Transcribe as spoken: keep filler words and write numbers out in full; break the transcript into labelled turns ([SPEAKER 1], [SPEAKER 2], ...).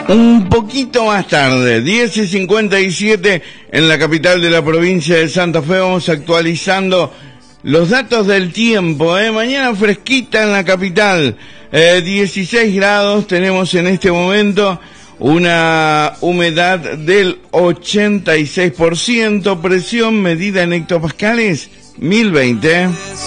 [SPEAKER 1] Un poquito más tarde, diez y cincuenta y siete en la capital de la provincia de Santa Fe, vamos actualizando los datos del tiempo, ¿eh? Mañana fresquita en la capital, eh, dieciséis grados tenemos en este momento, una humedad del ochenta y seis por ciento, presión medida en hectopascales, mil veinte.